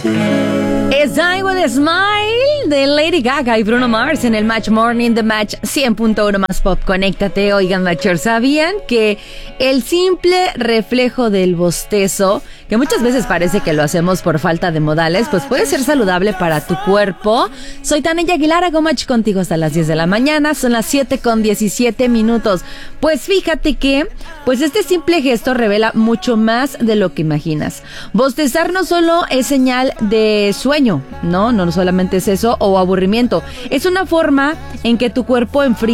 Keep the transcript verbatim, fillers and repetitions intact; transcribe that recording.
Es I With a Smile de Lady Gaga y Bruno Mars en el Match Morning, The Match cien punto uno más pop. Conéctate. Oigan, Matchers, ¿sabían que el simple reflejo del bostezo, que muchas veces parece que lo hacemos por falta de modales, pues puede ser saludable para tu cuerpo? Soy Tania Aguilar, hago match contigo hasta las diez de la mañana, son las siete con diecisiete minutos. Pues fíjate que, pues este simple gesto revela mucho más de lo que imaginas. Bostezar no solo es señal de sueño, no, no solamente es eso, o aburrimiento. Es una forma en que tu cuerpo enfría